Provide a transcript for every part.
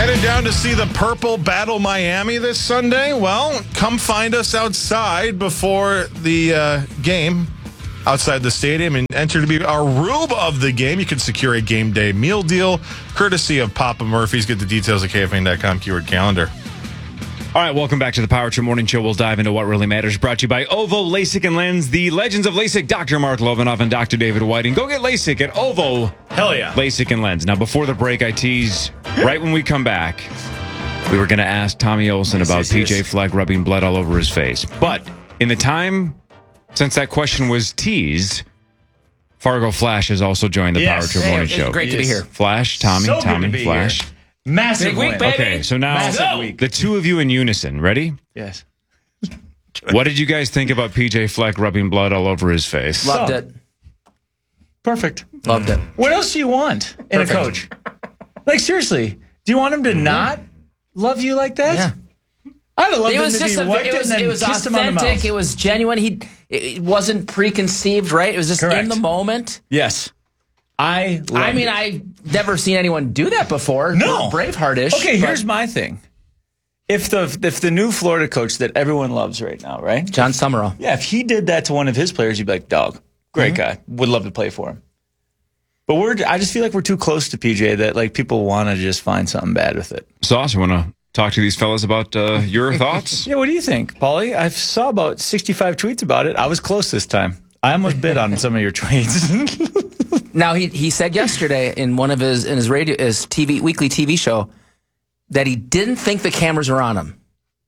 Headed down to see the Purple battle Miami this Sunday? Well, come find us outside before the game, outside the stadium, and enter to be our Rube of the game. You can secure a game day meal deal, courtesy of Papa Murphy's. Get the details at KFAN.com, keyword calendar. All right, welcome back to the Power Trip Morning Show. We'll dive into what really matters. Brought to you by OVO LASIK and Lens, the legends of LASIK, Dr. Mark Lovenoff and Dr. David Whiting. Go get LASIK at OVO. Hell yeah. LASIK and Lens. Now, before the break, I teased right when we come back, we were going to ask Tommy Olson about PJ Fleck rubbing blood all over his face. But in the time since that question was teased, Fargo Flash has also joined the Power Trip Morning Show. Great to be here. Flash, Tommy, So Tommy, good to be Flash. here. Massive Big week, win. baby. Okay, so now Massive week. the two of you in unison. Ready? Yes. What did you guys think about PJ Fleck rubbing blood all over his face? Loved it. Perfect. Loved it. What else do you want in a coach? Like, seriously, do you want him to not love you like that? Yeah. I'd have loved It him was to just be wiped it and then was kissed him on the authentic. mouth. It was genuine. It wasn't preconceived, right? It was just Correct. in the moment. Yes. I mean, I've never seen anyone do that before. No. Braveheart-ish. Okay, but here's my thing. If the new Florida coach that everyone loves right now, right? John Summerall. Yeah, if he did that to one of his players, you'd be like, dog, great guy. Would love to play for him. But I just feel like we're too close to PJ that like people want to just find something bad with it. Sauce, you want to talk to these fellas about your thoughts? Yeah, what do you think, Paulie? I saw about 65 tweets about it. I was close this time. I almost bid on some of your tweets. Now he said yesterday in one of his weekly TV show that he didn't think the cameras were on him.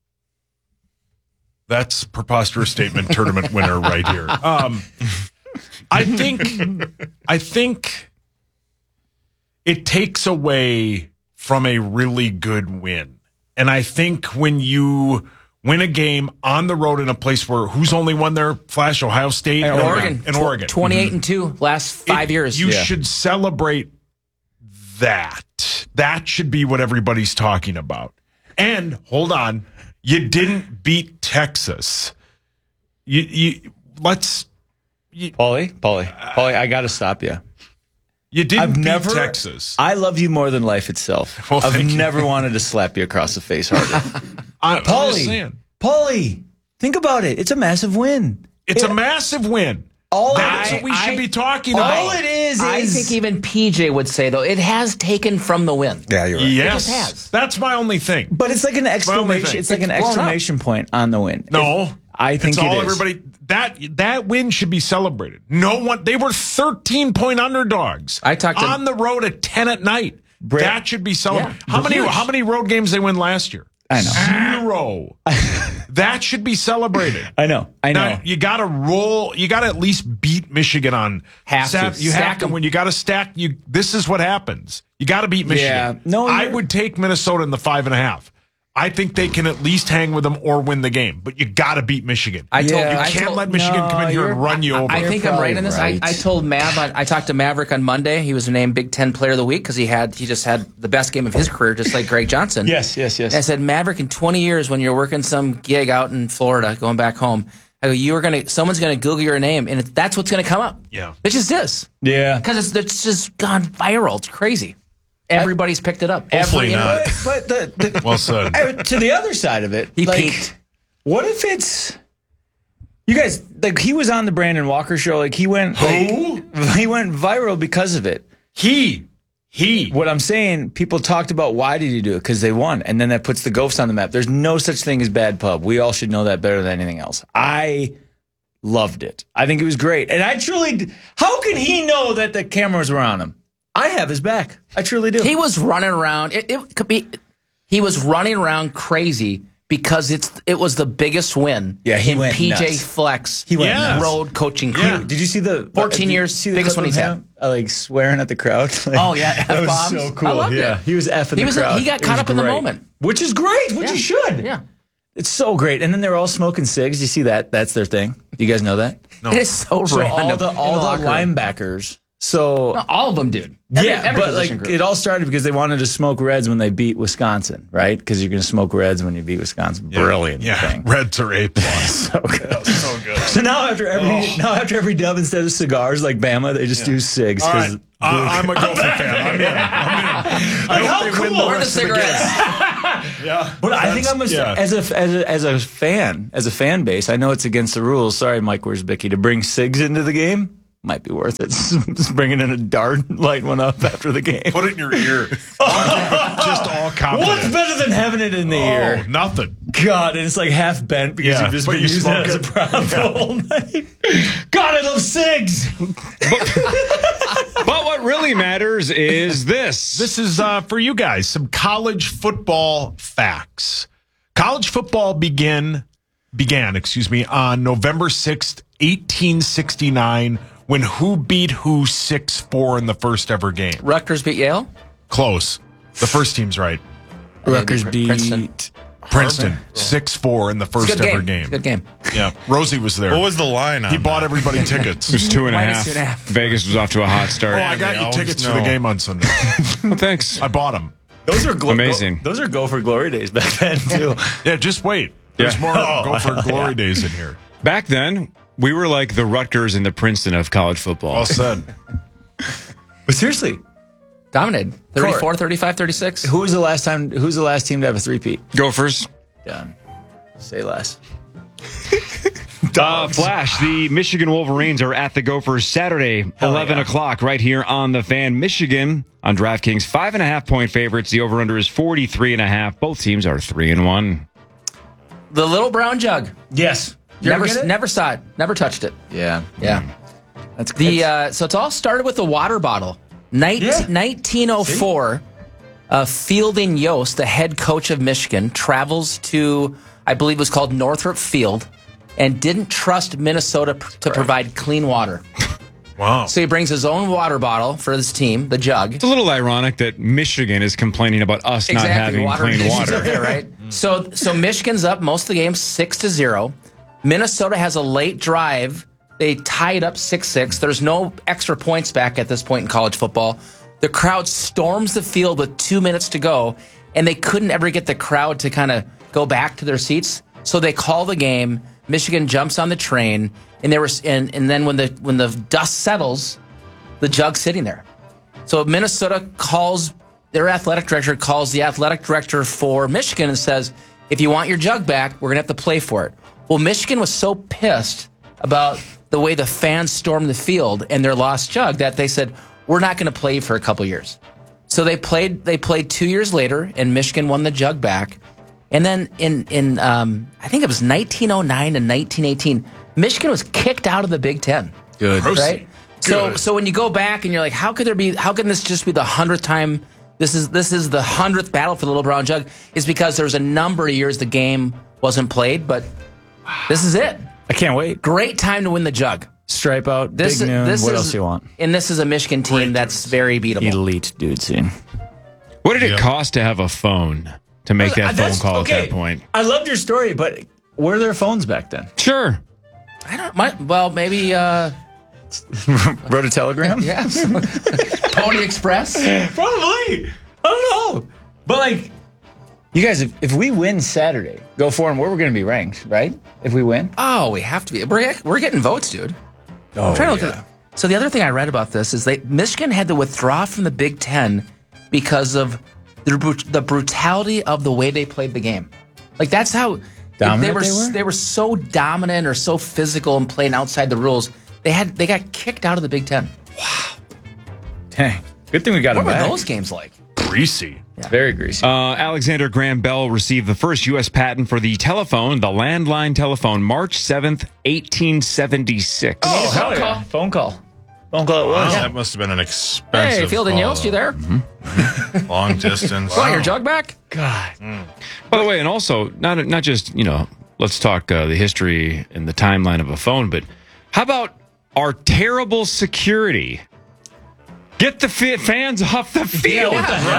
That's a preposterous statement, tournament winner right here. I think it takes away from a really good win. And I think when you win a game on the road in a place where who's only won their Flash, Ohio State? And Oregon. And Oregon. 28-2 last 5 years. You should celebrate that. That should be what everybody's talking about. And hold on, you didn't beat Texas. Paulie, I got to stop you. You didn't beat Texas. I love you more than life itself. Well, I've thank you. never wanted to slap you across the face harder. I'm just saying. Paulie, think about it. It's a massive win. It's a massive win. That's what we should be talking about. All it is I think even PJ would say, though, it has taken from the win. Yeah, you're right. Yes, It just has. that's my only thing. But it's like an only exclamation. thing. It's like an It's blown up. exclamation point on the win. No, I think it's all it is. everybody. That win should be celebrated. No one. They were 13-point underdogs. I talked to- on the road at 10 at night. That should be celebrated. Yeah, How many road games they win last year? I know. 0. That should be celebrated. I know. Now, you got to roll. You got to at least beat Michigan on. Have to. You Stack have to. 'em. When you got to stack, this is what happens. You got to beat Michigan. Yeah. No, I you're- would take Minnesota in the 5.5. I think they can at least hang with them or win the game, but you got to beat Michigan. I told- you I can't told- let Michigan come in here and run you over. I think I'm right in this. right. I told Mav. I talked to Maverick on Monday. He was named Big Ten Player of the Week because he just had the best game of his career, just like Greg Johnson. Yes. And I said, Maverick, in 20 years, when you're working some gig out in Florida, going back home, I go, someone's gonna Google your name, and that's what's gonna come up. Yeah. It just is Yeah. because it's just gone viral. It's crazy. Everybody's picked it up. Hopefully not. But the Well said. to the other side of it, He like, peaked. what if it's you guys? Like he was on the Brandon Walker show. Like he went. Who? He went viral because of it. He. What I'm saying, people talked about why did he do it? Because they won, and then that puts the Ghosts on the map. There's no such thing as bad pub. We all should know that better than anything else. I loved it. I think it was great, and I truly. How can he know that the cameras were on him? I have his back. I truly do. He was running around. It could be. He was running around crazy because it was the biggest win. Yeah, he in went PJ nuts. Fleck's He went nuts. road coaching career. Yeah. Did you see the 14 did you years, see the biggest clip one he's of had. him, like swearing at the crowd? Like, Oh, yeah, that was F-bombs. so cool. I loved yeah, it. he was effing the crowd. He got It caught was up in the great. moment. which is great. Which Yeah. you should. Yeah, It's so great. And then they're all smoking cigs. You see that? That's their thing. You guys know that? No. it is so So random. all the in locker room. linebackers So Not all of them, dude. Every but position like group. it all started because they wanted to smoke Reds when they beat Wisconsin, right? Because you're going to smoke Reds when you beat Wisconsin. Brilliant thing. Reds are A+. So good. So now after every dub, instead of cigars like Bama, they just do cigs. All 'cause right. I'm a Gopher fan. I'm in. I hope how they win cool. the Or the rest of the cigarettes. game. Yeah. But I think I'm as a fan base. I know it's against the rules. Sorry, Mike Wiersbicky, to bring cigs into the game might be worth it. Just bringing in a dart, light one up after the game. Put it in your ear. Just all confident. What's better than having it in the ear? Oh, nothing. God, and it's like half bent because you've just but been you using smoke it as a it. prop the whole night. God, I love cigs. But what really matters is this. This is for you guys, some college football facts. College football began, on November 6th, 1869, when who beat who 6-4 in the first ever game? Rutgers beat Yale. Close. The first team's right. Rutgers beat Princeton 6-4 in the first Good ever game. game. Good game. Yeah, Rosie was there. What was the line on He bought everybody tickets. It was 2.5. Minus 2.5. Vegas was off to a hot start. Oh, I got they you always tickets for the know. game on Sunday. Well, thanks. I bought them. Those are Amazing. Those are Gopher Glory days back then too. Yeah, just wait. There's Yeah. more Gopher Glory days in here. Back then, we were like the Rutgers and the Princeton of college football. Well said. But seriously, Dominated. 34, 35, 36. who's the last team to have a three-peat? Gophers. Done. Say less. Flash, the Michigan Wolverines are at the Gophers Saturday, 11 o'clock, right here on The Fan. Michigan on DraftKings, 5.5-point favorites. The over-under is 43.5. Both teams are 3-1. The little brown jug. Yes. Never saw it. Never touched it. Yeah. Yeah. That's So it's all started with a water bottle. 1904, Fielding Yost, the head coach of Michigan, travels to, I believe it was called Northrop Field, and didn't trust Minnesota to provide clean water. Wow. So he brings his own water bottle for his team, the jug. It's a little ironic that Michigan is complaining about us not having clean issues water. up there, right? So Michigan's up most of the game 6-0. Minnesota has a late drive. They tie it up 6-6. There's no extra points back at this point in college football. The crowd storms the field with 2 minutes to go, and they couldn't ever get the crowd to kind of go back to their seats. So they call the game. Michigan jumps on the train, and then when the dust settles, the jug's sitting there. So Minnesota their athletic director calls the athletic director for Michigan and says, if you want your jug back, we're going to have to play for it. Well, Michigan was so pissed about the way the fans stormed the field and their lost jug that they said, we're not going to play for a couple years. So they played 2 years later, and Michigan won the jug back. And then in I think it was 1909 and 1918, Michigan was kicked out of the Big Ten. good. Right? So when you go back and you're like, how can this just be the 100th time? This is the 100th battle for the Little Brown Jug. Is because there was a number of years the game wasn't played, but this is it. I can't wait. Great time to win the jug. Stripe out, big noon. What else do you want? And this is a Michigan team that's very beatable. Elite dude scene. What did it cost to have a phone to make that phone call at that point? I loved your story, but were there phones back then? Sure. Maybe Wrote a telegram? yeah. Pony Express. Probably. I don't know. But like, you guys, if we win Saturday, go for them. We're going to be ranked, right? If we win. Oh, we have to be. We're getting votes, dude. Oh, I'm trying to look at. So the other thing I read about this is Michigan had to withdraw from the Big Ten because of the brutality of the way they played the game. Like that's how Dominant they were so dominant or so physical and playing outside the rules. They got kicked out of the Big Ten. Dang. Good thing we got What him were back. those games like? Greasy. Very greasy. Alexander Graham Bell received the first U.S. patent for the telephone, the landline telephone, March 7th, 1876. Oh, hell phone yeah. call. Phone call. Phone call it was. That must have been an expensive Hey, Field and call, Yost, you there? long distance. Want your jug back? God. By the way, and also, not just, let's talk the history and the timeline of a phone, but how about our terrible security? Get the fans off the field.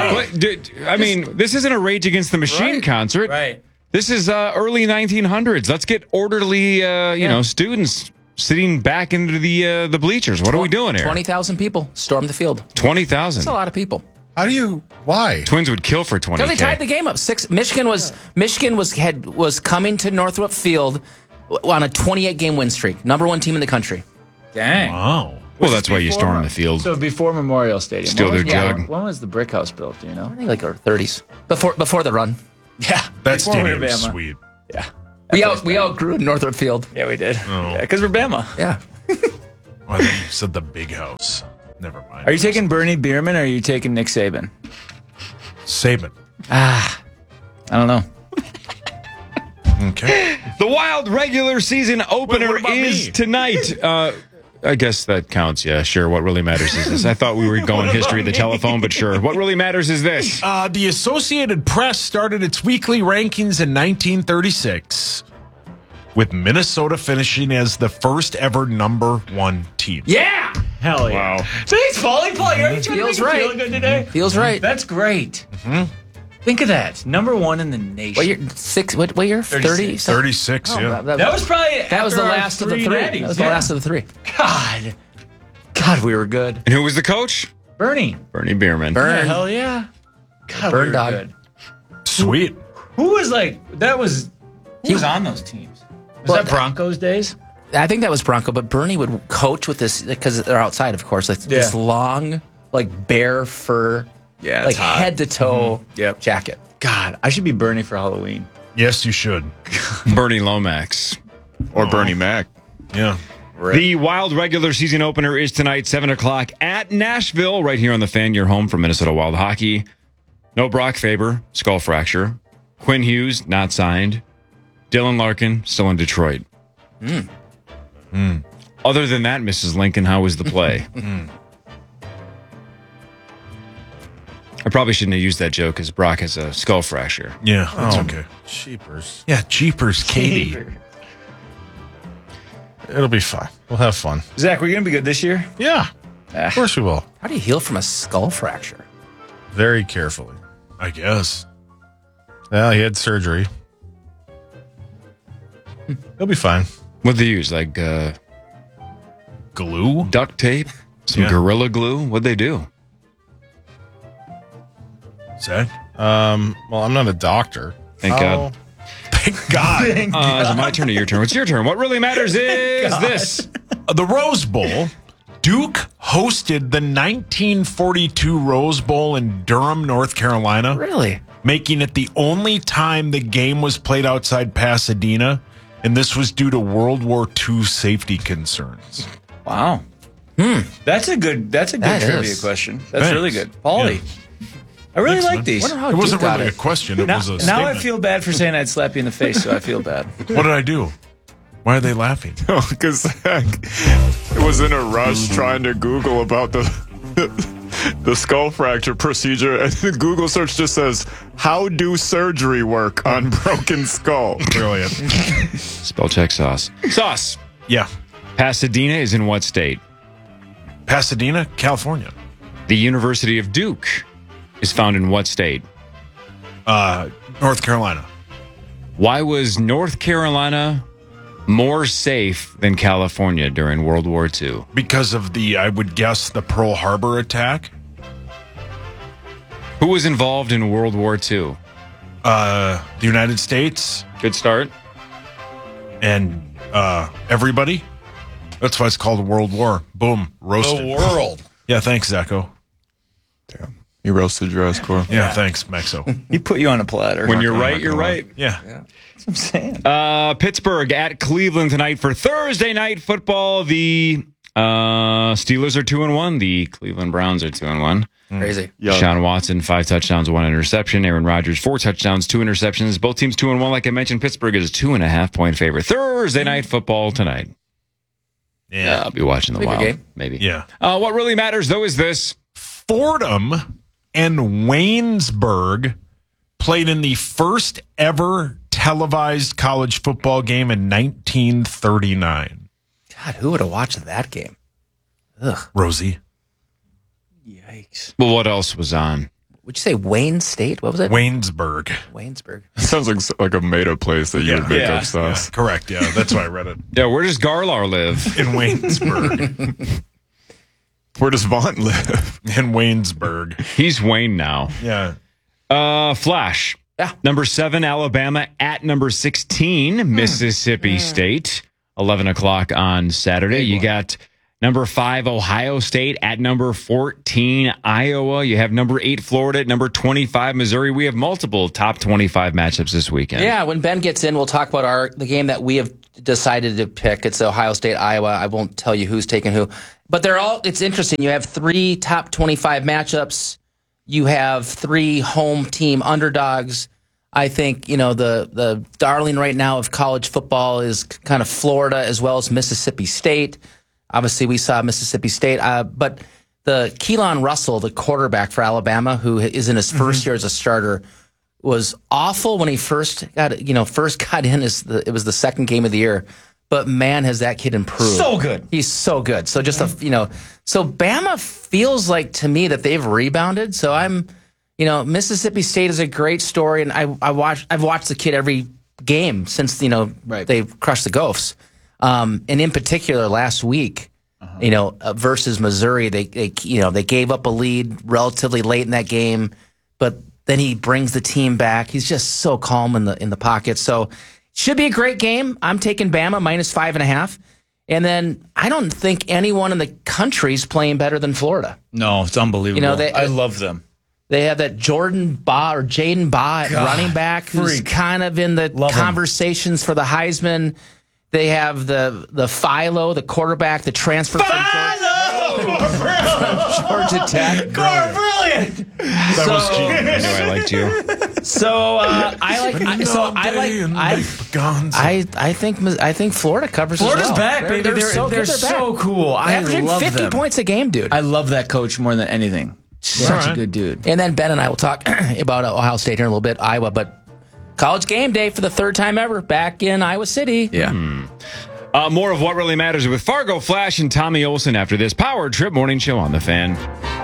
I mean, this isn't a Rage Against the Machine concert. Right. This is early 1900s. Let's get orderly, students sitting back into the bleachers. What are we doing here? 20,000 people stormed the field. 20,000. That's a lot of people. Why? Twins would kill for 20K. Because they tied the game up. Michigan was coming to Northrop Field on a 28-game win streak. Number 1 team in the country. Dang. Wow. Well, that's why you storm the field. So before Memorial Stadium. Steal When their was- jug. When was the brick house built? Do you know? I think like our 30s. Before the run. Yeah. That before stadium we were is Bama. sweet. Yeah. We outgrew Northrop Field. Yeah, we did. Oh. Yeah, because we're Bama. Yeah. Oh, I thought you said the big house. Never mind. Are you taking Bernie Bierman or are you taking Nick Saban? Saban? I don't know. Okay. The Wild regular season opener what about is me? tonight. I guess that counts. Yeah, sure. What really matters is this. I thought we were going history of the telephone, but sure. What really matters is this. The Associated Press started its weekly rankings in 1936, with Minnesota finishing as the first ever number 1 team. Yeah. Hell yeah. Wow. Thanks, Paulie. Paulie, are you trying to Feels make me feel right. good today? Feels right. That's great. Think of that. Number 1 in the nation. What year? What year? 30? 36, yeah. That was probably That was the after our last of the 3. natties. That was the last of the 3. God, we were good. And who was the coach? Bernie. Bernie Bierman. Burn. Hell yeah. God, Bird we were dog. good. Sweet. Who was who was on those teams? Was that Broncos days? I think that was Bronco, but Bernie would coach with this because they're outside, of course. Like this long, like bear fur, Yeah, like head to toe Yep. jacket. God, I should be Bernie for Halloween. Yes, you should. Bernie Lomax. Or Bernie Mac. Yeah. The Wild regular season opener is tonight, 7 o'clock at Nashville, right here on the Fan, your home for Minnesota Wild hockey. No Brock Faber, skull fracture. Quinn Hughes, not signed. Dylan Larkin, still in Detroit. Other than that, Mrs. Lincoln, how was the play? I probably shouldn't have used that joke because Brock has a skull fracture. Yeah, that's okay. Cheapers. Yeah, Jeepers, Katie. It'll be fine. We'll have fun. Zach, we're going to be good this year? Yeah. Of course we will. How do you heal from a skull fracture? Very carefully. I guess. Well, he had surgery. He'll be fine. What'd they use? Like Glue? duct tape? Some Yeah. Gorilla Glue? What'd they do? Zach? Well, I'm not a doctor. Thank God. Thank God. Is it my turn or your turn? What's your turn? What really matters is this. The Rose Bowl. Duke hosted the 1942 Rose Bowl in Durham, North Carolina, Really? making it the only time the game was played outside Pasadena, and this was due to World War II safety concerns. Wow. That's a good That trivia is. question. That's Thanks. really good. Paulie. I really Thanks, like man. these. Wonder how It wasn't Duke got really a it. question. It Now, was a now statement. I feel bad for saying I'd slap you in the face, so I feel bad. What did I do? Why are they laughing? Because it was in a rush trying to Google about the skull fracture procedure, and the Google search just says, "How do surgery work on broken skull?" Brilliant. Spell check sauce. Sauce. Yeah. Pasadena is in what state? Pasadena, California. The University of Duke is found in what state? North Carolina. Why was North Carolina more safe than California during World War II? Because of the, I would guess, the Pearl Harbor attack. Who was involved in World War II? The United States Good start. and everybody. That's why it's called a World War. Boom. Roasted. world. Yeah, thanks, Zacho. Damn, you roasted your ass, Cora. Yeah, thanks, Maxo. He put you on a platter. When you're right, you're right. Yeah. That's what I'm saying. Pittsburgh at Cleveland tonight for Thursday night football. The Steelers are 2-1. The Cleveland Browns are 2-1. Crazy. Deshaun Watson, 5 touchdowns, 1 interception. Aaron Rodgers, 4 touchdowns, 2 interceptions. Both teams 2-1. Like I mentioned, Pittsburgh is a 2.5-point favorite. Thursday night football tonight. Yeah. I'll be watching the Pretty good Wild. game. Maybe. Yeah. What really matters, though, is this. Fordham and Waynesburg played in the first ever televised college football game in 1939. God, who would have watched that game? Ugh. Rosie. Yikes. Well, what else was on? would you say Wayne State? What was it? Waynesburg. Waynesburg. Sounds like a made-up place that you would make up stuff. Correct. Yeah, that's why I read it. Yeah, where does Garlar live? In Waynesburg. Where does Vaughn live? In Waynesburg. He's Wayne now. Yeah. Flash. Yeah. Number 7, Alabama at number 16, Mississippi State. 11 o'clock on Saturday. You got number 5, Ohio State at number 14, Iowa. You have number 8, Florida at number 25, Missouri. We have multiple top 25 matchups this weekend. Yeah, when Ben gets in, we'll talk about the game that we have decided to pick. It's Ohio State, Iowa. I won't tell you who's taking who. But it's interesting. You have 3 top 25 matchups. You have 3 home team underdogs. I think, the darling right now of college football is kind of Florida as well as Mississippi State. Obviously, we saw Mississippi State. But the Keelan Russell, the quarterback for Alabama, who is in his first year as a starter, was awful when he first got in. It was the second game of the year. But man, has that kid improved. So good. He's so good. So so Bama feels like to me that they've rebounded. So Mississippi State is a great story. And I've watched the kid every game since, they crushed the Gophers. And in particular last week, versus Missouri, they gave up a lead relatively late in that game, but then he brings the team back. He's just so calm in the pocket. So should be a great game. I'm taking Bama -5.5. And then I don't think anyone in the country's playing better than Florida. No, it's unbelievable. I love them. They have that Jaden Baugh at running back, who's kind of in the conversations for the Heisman. They have the Philo, the quarterback, the transfer from Georgia Tech. Brilliant. That was genius. I knew I liked you. I think Florida covers. Florida's as well. back, baby. They're so back. cool. I Averaging love 50 them. points a game, dude. I love that coach more than anything. Such a good dude. And then Ben and I will talk about Ohio State here in a little bit, Iowa, but college game day for the 3rd time ever back in Iowa City. Yeah. More of What Really Matters with Fargo, Flash, and Tommy Olson after this Power Trip Morning Show on The Fan.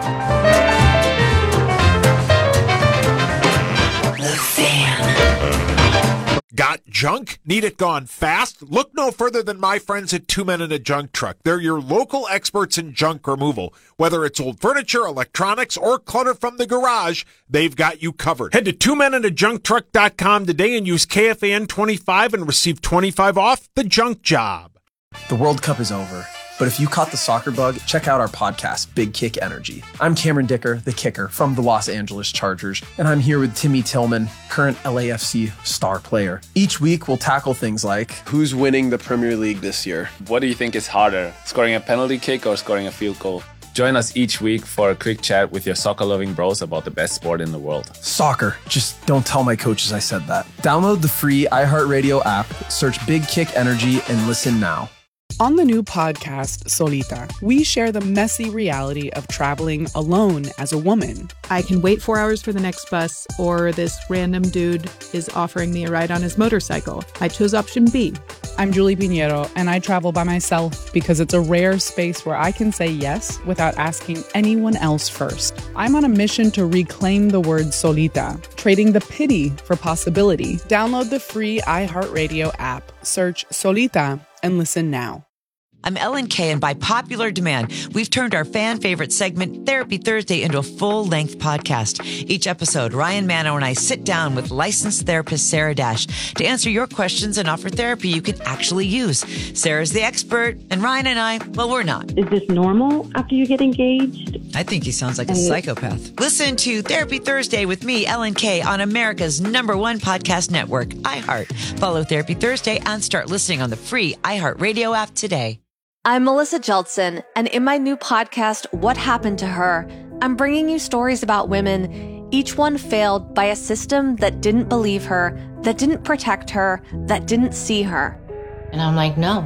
Got junk? Need it gone fast? Look no further than my friends at Two Men and a Junk Truck. They're your local experts in junk removal. Whether it's old furniture, electronics, or clutter from the garage, they've got you covered. Head to twomenandajuncktruck.com today and use KFAN25 and receive 25 off the junk job. The World Cup is over, but if you caught the soccer bug, check out our podcast, Big Kick Energy. I'm Cameron Dicker, the kicker from the Los Angeles Chargers, and I'm here with Timmy Tillman, current LAFC star player. Each week, we'll tackle things like, who's winning the Premier League this year? What do you think is harder, scoring a penalty kick or scoring a field goal? Join us each week for a quick chat with your soccer-loving bros about the best sport in the world. Soccer. Just don't tell my coaches I said that. Download the free iHeartRadio app, search Big Kick Energy, and listen now. On the new podcast, Solita, we share the messy reality of traveling alone as a woman. I can wait 4 hours for the next bus, or this random dude is offering me a ride on his motorcycle. I chose option B. I'm Julie Pinheiro, and I travel by myself because it's a rare space where I can say yes without asking anyone else first. I'm on a mission to reclaim the word solita, trading the pity for possibility. Download the free iHeartRadio app, search Solita, and listen now. I'm Ellen Kay, and by popular demand, we've turned our fan favorite segment, Therapy Thursday, into a full-length podcast. Each episode, Ryan Manno and I sit down with licensed therapist Sarah Dash to answer your questions and offer therapy you can actually use. Sarah's the expert, and Ryan and I, well, we're not. Is this normal after you get engaged? I think he sounds like a psychopath. Listen to Therapy Thursday with me, Ellen Kay, on America's #1 podcast network, iHeart. Follow Therapy Thursday and start listening on the free iHeartRadio app today. I'm Melissa Jeltsin, and in my new podcast, What Happened to Her, I'm bringing you stories about women, each one failed by a system that didn't believe her, that didn't protect her, that didn't see her. And I'm like, no,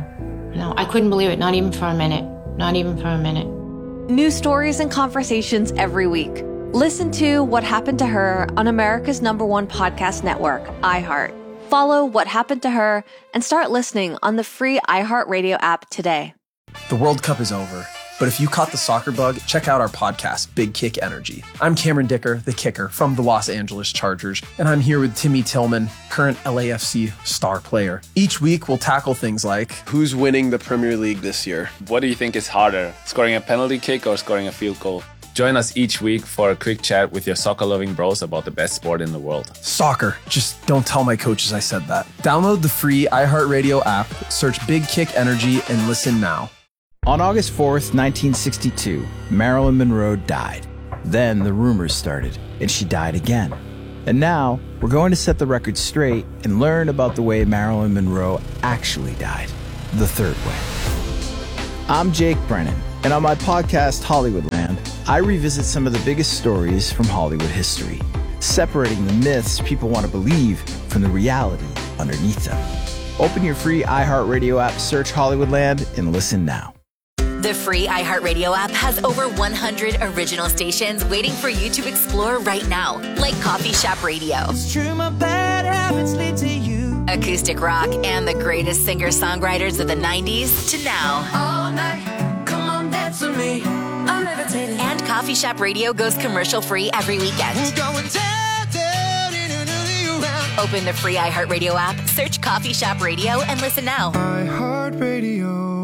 I couldn't believe it, not even for a minute, not even for a minute. New stories and conversations every week. Listen to What Happened to Her on America's #1 podcast network, iHeart. Follow What Happened to Her and start listening on the free iHeartRadio app today. The World Cup is over, But if you caught the soccer bug, check out our podcast, Big Kick Energy. I'm Cameron Dicker, the kicker from the Los Angeles Chargers, and I'm here with Timmy Tillman, current LAFC star player. Each week, we'll tackle things like, who's winning the Premier League this year? What do you think is harder, scoring a penalty kick or scoring a field goal? Join us each week for a quick chat with your soccer-loving bros about the best sport in the world. Soccer. Just don't tell my coaches I said that. Download the free iHeartRadio app, search Big Kick Energy, and listen now. On August 4th, 1962, Marilyn Monroe died. Then the rumors started, and she died again. And now, we're going to set the record straight and learn about the way Marilyn Monroe actually died, the third way. I'm Jake Brennan, and on my podcast, Hollywoodland, I revisit some of the biggest stories from Hollywood history, separating the myths people want to believe from the reality underneath them. Open your free iHeartRadio app, search Hollywoodland, and listen now. The free iHeartRadio app has over 100 original stations waiting for you to explore right now, like Coffee Shop Radio, It's true, my bad habits lead to you. acoustic rock, and the greatest singer-songwriters of the 90s to now. All night, come on, dance with me. I'm levitating. And Coffee Shop Radio goes commercial-free every weekend. We're going down, down, in and around. Open the free iHeartRadio app, search Coffee Shop Radio, and listen now. iHeartRadio.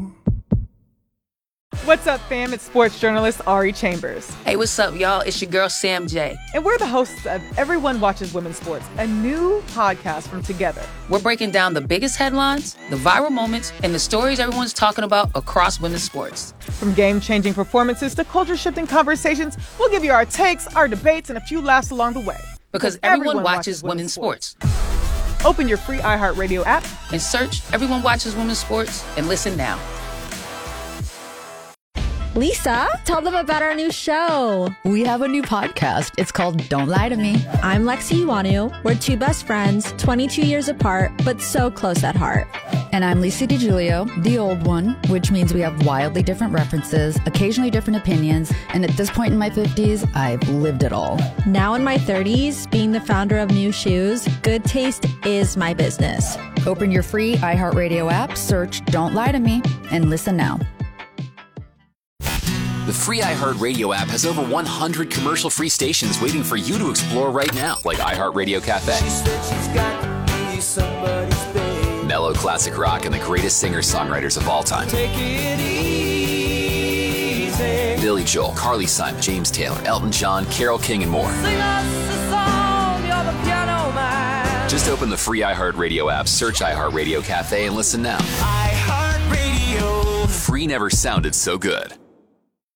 What's up, fam? It's sports journalist Ari Chambers. Hey, what's up, y'all? It's your girl, Sam J. And we're the hosts of Everyone Watches Women's Sports, a new podcast from Together. We're breaking down the biggest headlines, the viral moments, and the stories everyone's talking about across women's sports. From game-changing performances to culture-shifting conversations, we'll give you our takes, our debates, and a few laughs along the way. Because everyone watches women's sports. Open your free iHeartRadio app and search Everyone Watches Women's Sports and listen now. Lisa, tell them about our new show. We have a new podcast. It's called Don't Lie to Me. I'm Lexi Iwanu. We're two best friends, 22 years apart, but so close at heart. And I'm Lisa DiGiulio, the old one, which means we have wildly different references, occasionally different opinions, and at this point in my 50s, I've lived it all. Now in my 30s, being the founder of New Shoes, good taste is my business. Open your free iHeartRadio app, search Don't Lie to Me, and listen now. The free iHeartRadio app has over 100 commercial-free stations waiting for you to explore right now, like iHeartRadio Cafe, mellow classic rock, and the greatest singer-songwriters of all time. Take it easy. Billy Joel, Carly Simon, James Taylor, Elton John, Carole King, and more. Sing us a song, you're the piano man. Just open the free iHeartRadio app, search iHeartRadio Cafe, and listen now. iHeartRadio. Free never sounded so good.